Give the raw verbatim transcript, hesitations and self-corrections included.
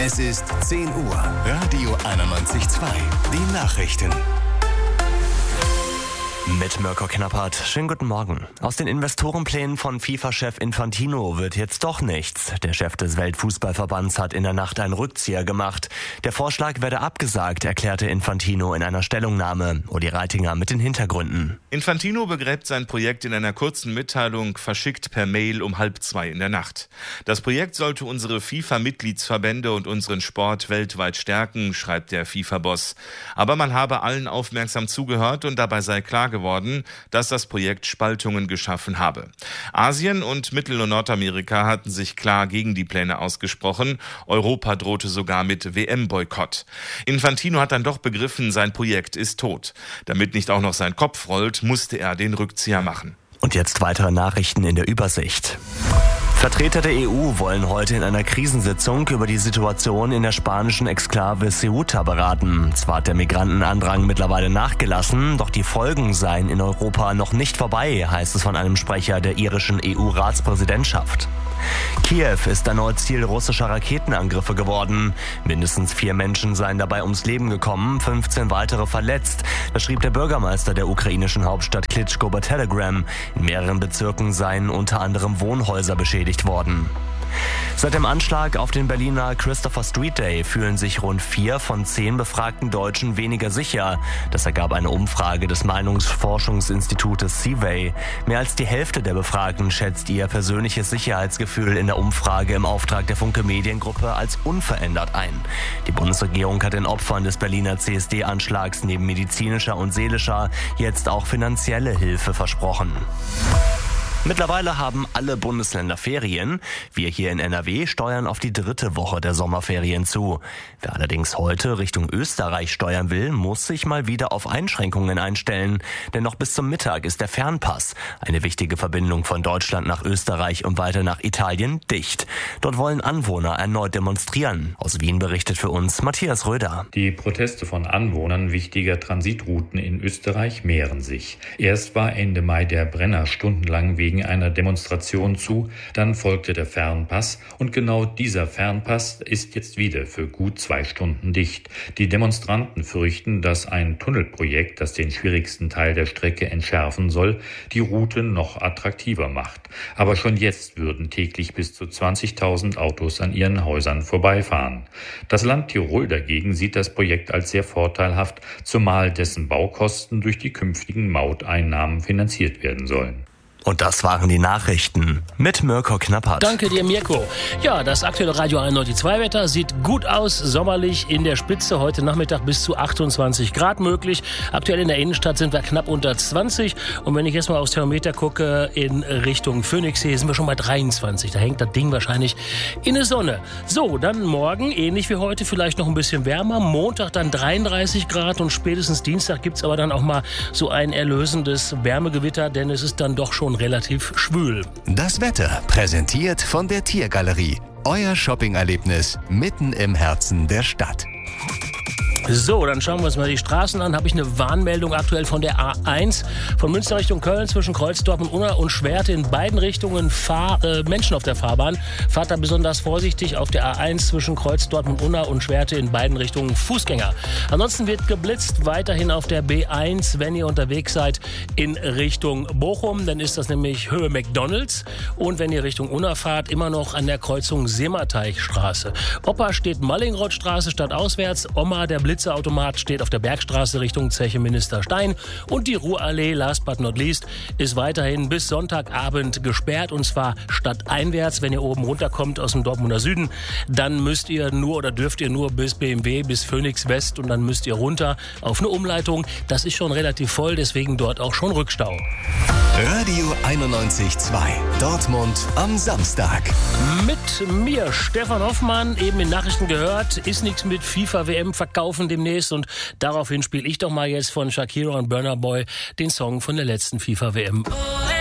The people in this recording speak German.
Es ist zehn Uhr. Radio einundneunzig Komma zwei. Die Nachrichten. Mit Mirko Knappert. Schönen guten Morgen. Aus den Investorenplänen von FIFA-Chef Infantino wird jetzt doch nichts. Der Chef des Weltfußballverbands hat in der Nacht einen Rückzieher gemacht. Der Vorschlag werde abgesagt, erklärte Infantino in einer Stellungnahme. Uli Reitinger mit den Hintergründen. Infantino begräbt sein Projekt in einer kurzen Mitteilung, verschickt per Mail um halb zwei in der Nacht. Das Projekt sollte unsere FIFA-Mitgliedsverbände und unseren Sport weltweit stärken, schreibt der FIFA-Boss. Aber man habe allen aufmerksam zugehört und dabei sei klar geworden, dass das Projekt Spaltungen geschaffen habe. Asien und Mittel- und Nordamerika hatten sich klar gegen die Pläne ausgesprochen. Europa drohte sogar mit W M-Boykott. Infantino hat dann doch begriffen, sein Projekt ist tot. Damit nicht auch noch sein Kopf rollt, musste er den Rückzieher machen. Und jetzt weitere Nachrichten in der Übersicht. Vertreter der E U wollen heute in einer Krisensitzung über die Situation in der spanischen Exklave Ceuta beraten. Zwar hat der Migrantenandrang mittlerweile nachgelassen, doch die Folgen seien in Europa noch nicht vorbei, heißt es von einem Sprecher der irischen E U-Ratspräsidentschaft. Kiew ist erneut Ziel russischer Raketenangriffe geworden. Mindestens vier Menschen seien dabei ums Leben gekommen, fünfzehn weitere verletzt. Das schrieb der Bürgermeister der ukrainischen Hauptstadt Klitschko bei Telegram. In mehreren Bezirken seien unter anderem Wohnhäuser beschädigt worden. Seit dem Anschlag auf den Berliner Christopher Street Day fühlen sich rund vier von zehn befragten Deutschen weniger sicher. Das ergab eine Umfrage des Meinungsforschungsinstitutes Seaway. Mehr als die Hälfte der Befragten schätzt ihr persönliches Sicherheitsgefühl in der Umfrage im Auftrag der Funke Mediengruppe als unverändert ein. Die Bundesregierung hat den Opfern des Berliner C S D-Anschlags neben medizinischer und seelischer jetzt auch finanzielle Hilfe versprochen. Mittlerweile haben alle Bundesländer Ferien. Wir hier in N R W steuern auf die dritte Woche der Sommerferien zu. Wer allerdings heute Richtung Österreich steuern will, muss sich mal wieder auf Einschränkungen einstellen. Denn noch bis zum Mittag ist der Fernpass, eine wichtige Verbindung von Deutschland nach Österreich und weiter nach Italien, dicht. Dort wollen Anwohner erneut demonstrieren. Aus Wien berichtet für uns Matthias Röder. Die Proteste von Anwohnern wichtiger Transitrouten in Österreich mehren sich. Erst war Ende Mai der Brenner stundenlang wegen einer Demonstration zu, dann folgte der Fernpass und genau dieser Fernpass ist jetzt wieder für gut zwei Stunden dicht. Die Demonstranten fürchten, dass ein Tunnelprojekt, das den schwierigsten Teil der Strecke entschärfen soll, die Route noch attraktiver macht. Aber schon jetzt würden täglich bis zu zwanzigtausend Autos an ihren Häusern vorbeifahren. Das Land Tirol dagegen sieht das Projekt als sehr vorteilhaft, zumal dessen Baukosten durch die künftigen Mauteinnahmen finanziert werden sollen. Und das waren die Nachrichten mit Mirko Knappert. Danke dir, Mirko. Ja, das aktuelle Radio einundneunzig Komma zwei Wetter sieht gut aus, sommerlich in der Spitze. Heute Nachmittag bis zu achtundzwanzig Grad möglich. Aktuell in der Innenstadt sind wir knapp unter zwanzig. Und wenn ich jetzt mal aufs Thermometer gucke, in Richtung Phoenixsee, sind wir schon bei dreiundzwanzig. Da hängt das Ding wahrscheinlich in der Sonne. So, dann morgen, ähnlich wie heute, vielleicht noch ein bisschen wärmer. Montag dann dreiunddreißig Grad und spätestens Dienstag gibt's aber dann auch mal so ein erlösendes Wärmegewitter, denn es ist dann doch schon relativ schwül. Das Wetter präsentiert von der Tiergalerie. Euer Shopping-Erlebnis mitten im Herzen der Stadt. So, dann schauen wir uns mal die Straßen an. Habe ich eine Warnmeldung aktuell von der A eins. Von Münster Richtung Köln zwischen Kreuzdorf und Unna und Schwerte in beiden Richtungen Fahr- äh, Menschen auf der Fahrbahn. Fahrt da besonders vorsichtig auf der A eins zwischen Kreuzdorf und Unna und Schwerte in beiden Richtungen Fußgänger. Ansonsten wird geblitzt weiterhin auf der B eins, wenn ihr unterwegs seid in Richtung Bochum. Dann ist das nämlich Höhe McDonalds. Und wenn ihr Richtung Unna fahrt, immer noch an der Kreuzung Simmerteichstraße. Opa steht Mallingrothstraße statt auswärts. Oma, der Blitzerautomat, steht auf der Bergstraße Richtung Zeche Minister Stein. Und die Ruhrallee, last but not least, ist weiterhin bis Sonntagabend gesperrt. Und zwar stadteinwärts. Wenn ihr oben runterkommt aus dem Dortmunder Süden, dann müsst ihr nur oder dürft ihr nur bis B M W, bis Phoenix West und dann müsst ihr runter auf eine Umleitung. Das ist schon relativ voll, deswegen dort auch schon Rückstau. Radio einundneunzig Komma zwei. Dortmund am Samstag. Mit mir, Stefan Hoffmann, eben in Nachrichten gehört, ist nichts mit FIFA-W M verkaufen demnächst und daraufhin spiele ich doch mal jetzt von Shakira und Burna Boy den Song von der letzten FIFA-W M.